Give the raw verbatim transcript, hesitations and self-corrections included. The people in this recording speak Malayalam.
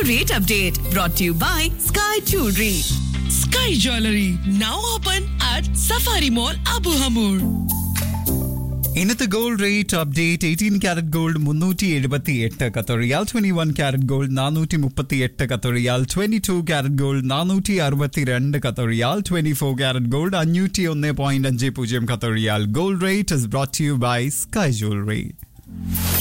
rate update brought to you by Sky Jewelry. Sky Jewelry now open at Safari Mall, Abu Hamur. ഇന്നത്തെ gold rate update eighteen carat gold മുന്നൂറ്റി എഴുപത്തി എട്ട് ഖത്തർ റിയാൽ, ട്വന്റി വൺ ക്യാരറ്റ് ഗോൾഡ് നാനൂറ്റി മുപ്പത്തി എട്ട് ഖത്തർ റിയാൽ, ട്വന്റി ടു ക്യാരറ്റ് ഗോൾഡ് നാനൂറ്റി അറുപത്തി രണ്ട് ഖത്തർ റിയാൽ, ട്വന്റി ഫോർ ക്യാരറ്റ് ഗോൾഡ് അഞ്ഞൂറ്റി ഒന്ന് പോയിന്റ് അഞ്ച് പൂജ്യം Qatar riyal. Gold rate is brought to you by sky jewellery.